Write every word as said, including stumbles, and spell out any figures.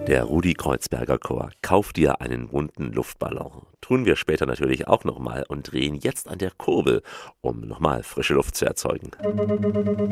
Der Rudi Kreuzberger Chor. Kauf dir einen bunten Luftballon. Tun wir später natürlich auch nochmal und drehen jetzt an der Kurbel, um nochmal frische Luft zu erzeugen.